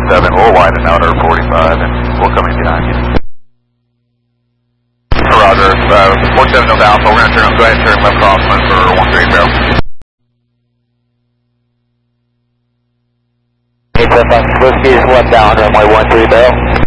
47, we'll widen out our 45 and we'll come in behind you. Roger, 47 Nova Alpha, we're going to go ahead and turn left crosswind for 138 barrel. 875 Whiskey is left down, runway 13 barrel.